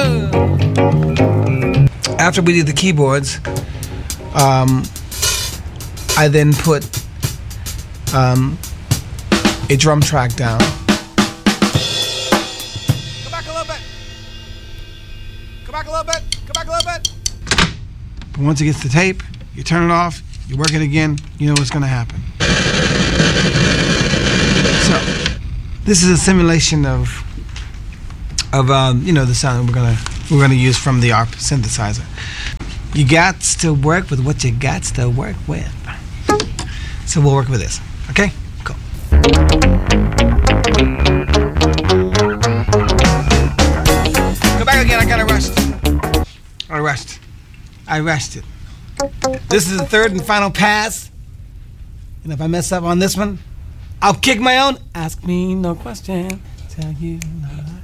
After we did the keyboards, I then put a drum track down. Come back a little bit. Come back a little bit. Come back a little bit. But once it gets to tape, you turn it off, you work it again, you know what's going to happen. So, this is a simulation of the sound we're gonna use from the ARP synthesizer. You got to work with what you got to work with. So we'll work with this. Okay? Cool. Go back again. I gotta rest. I rested. This is the third and final pass. And if I mess up on this one, I'll kick my own. Ask me no question. Tell you no lie.